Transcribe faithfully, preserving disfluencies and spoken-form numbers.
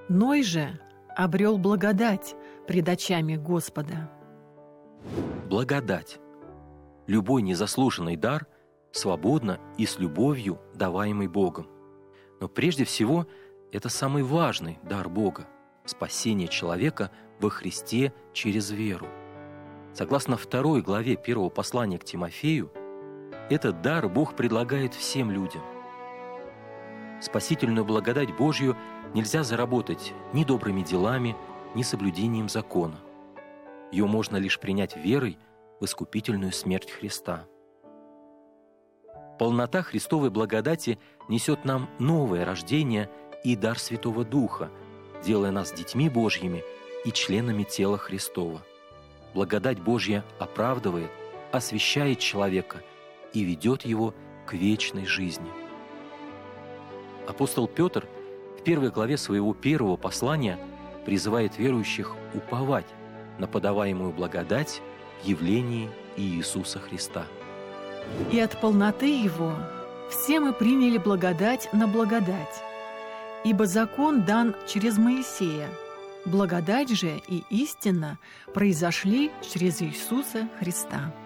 Ной же обрел благодать пред очами Господа. Благодать. Любой незаслуженный дар, свободно и с любовью даваемый Богом. Но прежде всего, это самый важный дар Бога – спасение человека во Христе через веру. Согласно второй главе первого послания к Тимофею, этот дар Бог предлагает всем людям. Спасительную благодать Божью нельзя заработать ни добрыми делами, ни соблюдением закона. Ее можно лишь принять верой в искупительную смерть Христа. Полнота Христовой благодати несет нам новое рождение и дар Святого Духа, делая нас детьми Божьими и членами тела Христова. Благодать Божья оправдывает, освящает человека и ведет его к вечной жизни. Апостол Петр в первой главе своего первого послания призывает верующих уповать на подаваемую благодать в явлении Иисуса Христа. И от полноты Его все мы приняли благодать на благодать, ибо закон дан через Моисея, благодать же и истина произошли через Иисуса Христа.